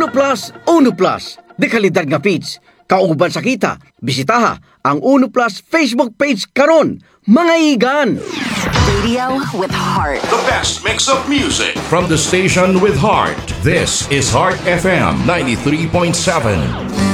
Plus, Uno Plus. De kalidad nga page. Kauban sa kita, bisitaha ang Uno Plus Facebook page karon. Mga igan! Radio with heart. The best mix of music. From the station with heart, this is Heart FM 93.7.